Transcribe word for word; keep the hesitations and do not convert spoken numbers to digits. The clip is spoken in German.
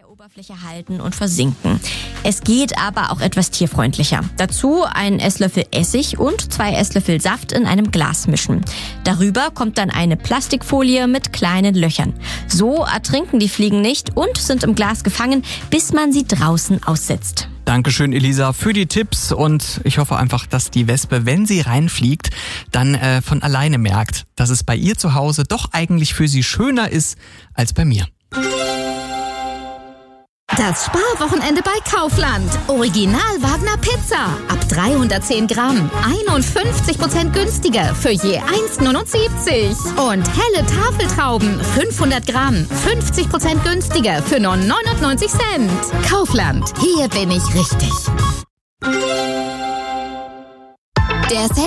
der Oberfläche halten und versinken. Es geht aber auch etwas tierfreundlicher. Dazu einen Esslöffel Essig und zwei Esslöffel Saft in einem Glas mischen. Darüber kommt dann eine Plastikfolie mit kleinen Löchern. So ertrinken die Fliegen nicht und sind im Glas gefangen, bis man sie draußen aussetzt. Dankeschön, Elisa, für die Tipps, und ich hoffe einfach, dass die Wespe, wenn sie reinfliegt, dann äh, von alleine merkt, dass es bei ihr zu Hause doch eigentlich für sie schöner ist als bei mir. Das Sparwochenende bei Kaufland. Original Wagner Pizza. Ab dreihundertzehn Gramm. einundfünfzig Prozent günstiger für je eins Komma neunundsiebzig. Und helle Tafeltrauben. fünfhundert Gramm. fünfzig Prozent günstiger für nur neunundneunzig Cent. Kaufland. Hier bin ich richtig. Der